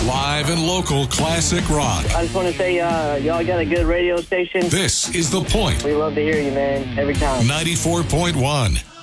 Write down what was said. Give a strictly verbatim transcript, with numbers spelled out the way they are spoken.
Live and local classic rock. I just want to say, uh, y'all got a good radio station. This is The Point. We love to hear you, man, every time. ninety-four point one.